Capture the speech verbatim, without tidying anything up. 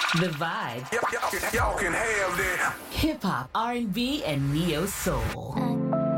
The vibe. Y'all can have that. Hip hop, R and B, and neo soul.